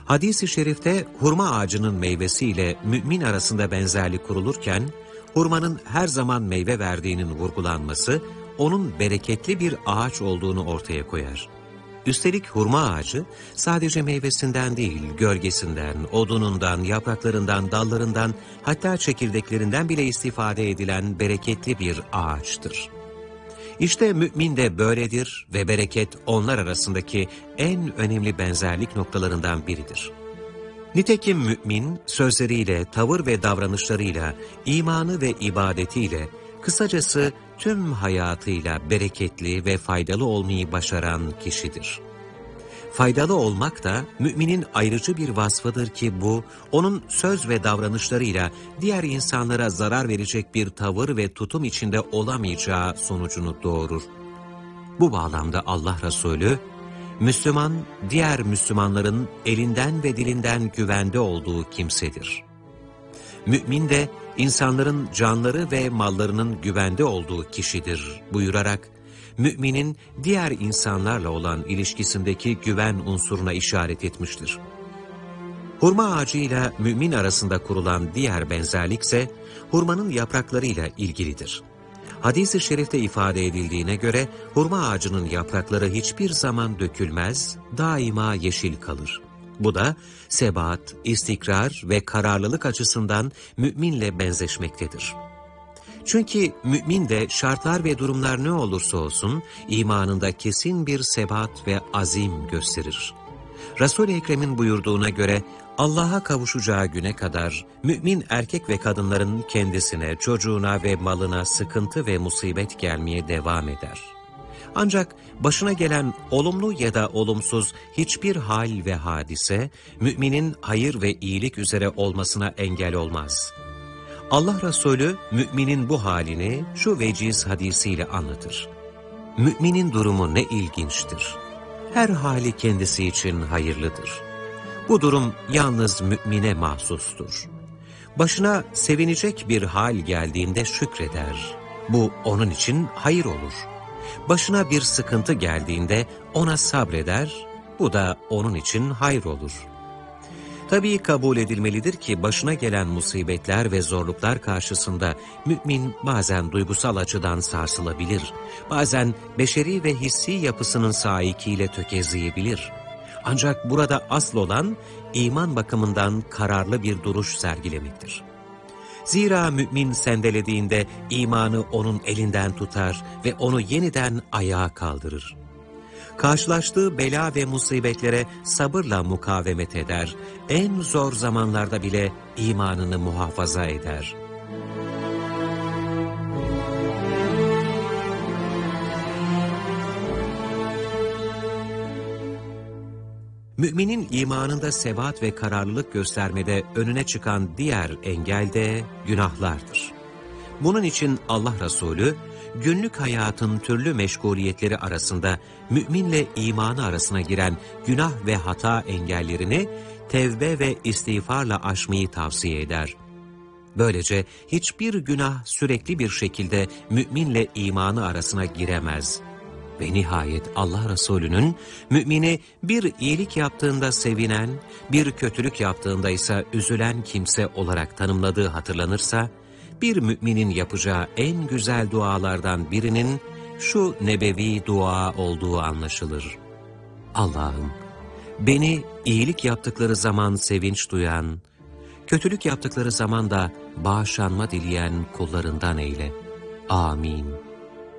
Hadis-i şerifte hurma ağacının meyvesiyle mümin arasında benzerlik kurulurken, hurmanın her zaman meyve verdiğinin vurgulanması, onun bereketli bir ağaç olduğunu ortaya koyar. Üstelik hurma ağacı sadece meyvesinden değil, gölgesinden, odunundan, yapraklarından, dallarından, hatta çekirdeklerinden bile istifade edilen bereketli bir ağaçtır. İşte mümin de böyledir ve bereket onlar arasındaki en önemli benzerlik noktalarından biridir. Nitekim mümin sözleriyle, tavır ve davranışlarıyla, imanı ve ibadetiyle, kısacası tüm hayatıyla bereketli ve faydalı olmayı başaran kişidir. Faydalı olmak da müminin ayrıcı bir vasfıdır ki bu, onun söz ve davranışlarıyla diğer insanlara zarar verecek bir tavır ve tutum içinde olamayacağı sonucunu doğurur. Bu bağlamda Allah Resulü, Müslüman, diğer Müslümanların elinden ve dilinden güvende olduğu kimsedir. Mümin de insanların canları ve mallarının güvende olduğu kişidir buyurarak, müminin diğer insanlarla olan ilişkisindeki güven unsuruna işaret etmiştir. Hurma ağacıyla mümin arasında kurulan diğer benzerlikse, hurmanın yapraklarıyla ilgilidir. Hadis-i şerifte ifade edildiğine göre, hurma ağacının yaprakları hiçbir zaman dökülmez, daima yeşil kalır. Bu da sebat, istikrar ve kararlılık açısından müminle benzeşmektedir. Çünkü mümin de şartlar ve durumlar ne olursa olsun imanında kesin bir sebat ve azim gösterir. Resul-i Ekrem'in buyurduğuna göre Allah'a kavuşacağı güne kadar mümin erkek ve kadınların kendisine, çocuğuna ve malına sıkıntı ve musibet gelmeye devam eder. Ancak başına gelen olumlu ya da olumsuz hiçbir hal ve hadise müminin hayır ve iyilik üzere olmasına engel olmaz. Allah Resulü müminin bu halini şu veciz hadisiyle anlatır. Müminin durumu ne ilginçtir. Her hali kendisi için hayırlıdır. Bu durum yalnız mümine mahsustur. Başına sevinecek bir hal geldiğinde şükreder. Bu onun için hayır olur. Başına bir sıkıntı geldiğinde ona sabreder. Bu da onun için hayır olur. Tabii kabul edilmelidir ki başına gelen musibetler ve zorluklar karşısında mümin bazen duygusal açıdan sarsılabilir, bazen beşeri ve hissi yapısının saikiyle tökezleyebilir. Ancak burada asıl olan iman bakımından kararlı bir duruş sergilemektir. Zira mümin sendelediğinde imanı onun elinden tutar ve onu yeniden ayağa kaldırır. Karşılaştığı bela ve musibetlere sabırla mukavemet eder, en zor zamanlarda bile imanını muhafaza eder. Müminin imanında sebat ve kararlılık göstermede önüne çıkan diğer engel de günahlardır. Bunun için Allah Resulü, günlük hayatın türlü meşguliyetleri arasında müminle imanı arasına giren günah ve hata engellerini tevbe ve istiğfarla aşmayı tavsiye eder. Böylece hiçbir günah sürekli bir şekilde müminle imanı arasına giremez. Ve nihayet Allah Resulü'nün mümini bir iyilik yaptığında sevinen, bir kötülük yaptığında ise üzülen kimse olarak tanımladığı hatırlanırsa, bir müminin yapacağı en güzel dualardan birinin şu nebevi dua olduğu anlaşılır. Allah'ım, beni iyilik yaptıkları zaman sevinç duyan, kötülük yaptıkları zaman da bağışlanma dileyen kullarından eyle. Amin.